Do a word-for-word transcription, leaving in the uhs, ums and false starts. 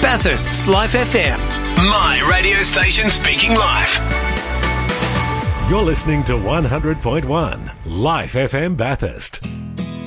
Bathurst's Life F M. My radio station speaking live. You're listening to one hundred point one Life F M Bathurst.